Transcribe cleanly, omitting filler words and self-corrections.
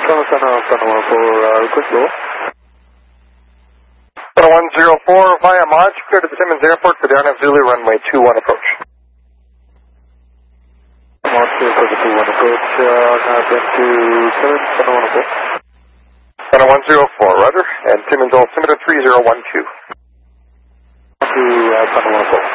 Request low. Center 104 via Mod, clear to the Timmins Airport for the RNAV Zulu runway 21 approach. Mod 21 approach, RNAV into Timmins, center 104. Center 104, Roger, and Timmins altimeter 3012. To center 104.